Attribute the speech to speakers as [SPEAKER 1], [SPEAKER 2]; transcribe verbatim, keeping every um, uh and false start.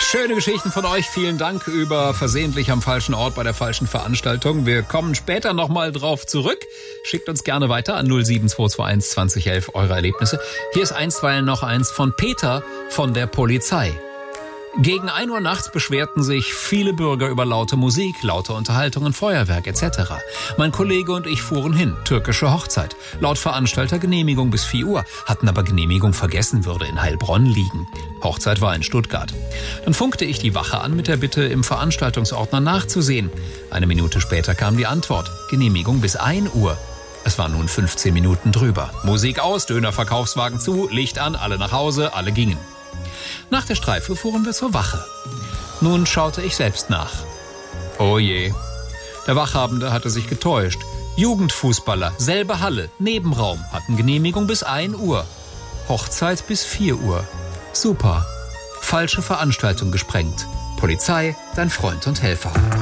[SPEAKER 1] Schöne Geschichten von euch. Vielen Dank über versehentlich am falschen Ort bei der falschen Veranstaltung. Wir kommen später nochmal drauf zurück. Schickt uns gerne weiter an null sieben zwei zwei eins zwanzig elf eure Erlebnisse. Hier ist einstweilen noch eins von Peter von der Polizei. Gegen ein Uhr nachts beschwerten sich viele Bürger über laute Musik, laute Unterhaltungen, Feuerwerk et cetera. Mein Kollege und ich fuhren hin, türkische Hochzeit. Laut Veranstalter Genehmigung bis vier Uhr, hatten aber Genehmigung vergessen, würde in Heilbronn liegen. Hochzeit war in Stuttgart. Dann funkte ich die Wache an mit der Bitte, im Veranstaltungsordner nachzusehen. Eine Minute später kam die Antwort, Genehmigung bis ein Uhr. Es war nun fünfzehn Minuten drüber. Musik aus, Dönerverkaufswagen zu, Licht an, alle nach Hause, alle gingen. Nach der Streife fuhren wir zur Wache. Nun schaute ich selbst nach. Oh je. Der Wachhabende hatte sich getäuscht. Jugendfußballer, selbe Halle, Nebenraum, hatten Genehmigung bis ein Uhr. Hochzeit bis vier Uhr. Super. Falsche Veranstaltung gesprengt. Polizei, dein Freund und Helfer.